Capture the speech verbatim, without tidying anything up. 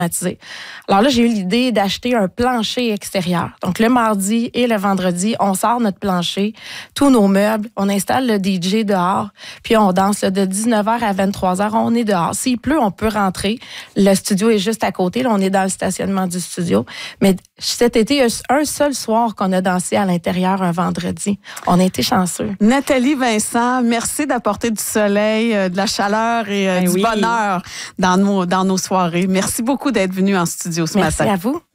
Alors là, j'ai eu l'idée d'acheter un plancher extérieur. Donc, le mardi et le vendredi, on sort notre plancher, tous nos meubles, on installe le D J dehors, puis on danse là, de dix-neuf heures à vingt-trois heures, on est dehors. S'il pleut, on peut rentrer. Le studio est juste à côté, là, on est dans le stationnement du studio. Mais cet été, il y a un seul soir qu'on a dansé à l'intérieur un vendredi. On a été chanceux. Nathalie Vincent, merci d'apporter du soleil, de la chaleur et ben du oui. bonheur dans nos, dans nos soirées. Merci beaucoup d'être venue en studio ce Merci matin. Merci à vous.